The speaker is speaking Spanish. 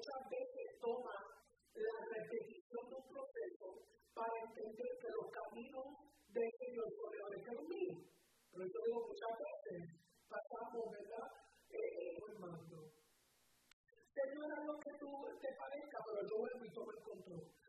muchas veces toma la repetición de un proceso para entender que los caminos del Señor son mejores que los míos. Pero yo digo muchas veces, pasamos, ¿verdad? Hermano. Señor, lo que tú te parezca, pero yo vuelvo y tomo el control.